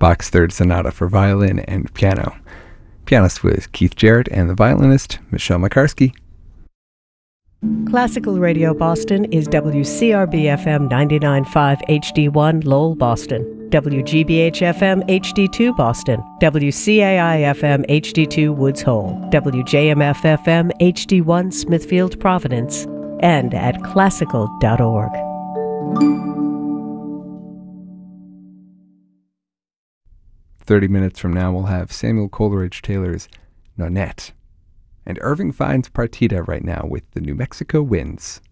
Bach's Third Sonata for violin and piano. Pianist was Keith Jarrett and the violinist Michelle Makarski. Classical Radio Boston is WCRB-FM 99.5 HD1 Lowell, Boston, WGBH-FM HD2 Boston, WCAI-FM HD2 Woods Hole, WJMF-FM HD1 Smithfield, Providence, and at classical.org. "30 minutes from now, we'll have Samuel Coleridge Taylor's Nonette. And Irving Fine's Partita right now with the New Mexico Winds.